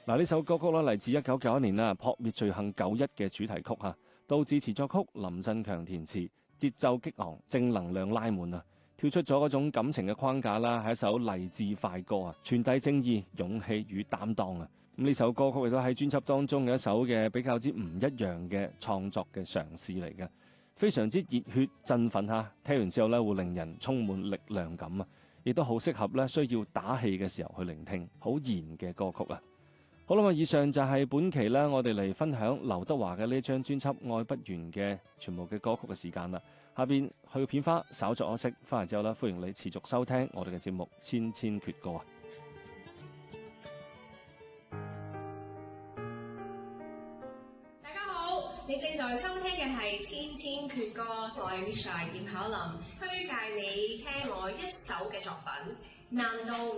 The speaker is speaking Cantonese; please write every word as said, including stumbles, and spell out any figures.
嗱，呢首歌曲咧嚟自一九九一年啦，《撲滅罪行九一》嘅主題曲嚇，杜自持作曲，林振強填詞，節奏激昂，正能量拉滿啊！跳出咗嗰種感情嘅框架啦，係一首勵志快歌啊，傳遞正義、勇氣與擔當啊！咁呢首歌曲亦都喺專輯當中嘅一首嘅比較之唔一樣嘅創作嘅嘗試嚟嘅，非常之熱血振奮嚇，聽完之後咧會令人充滿力量感啊！亦都好適合咧需要打氣嘅時候去聆聽，好燃嘅歌曲啊！好啦，咁以上就係本期咧我哋嚟分享劉德華嘅呢張專輯《愛不完》嘅全部嘅歌曲嘅時間啦。下邊去片花稍作休息，翻嚟之後咧歡迎你持續收聽我哋嘅節目《千千闕歌》啊！ 你正在收聽嘅係《千千闕歌》，我係 Misha 葉巧琳，推介你聽我一首嘅作品，難道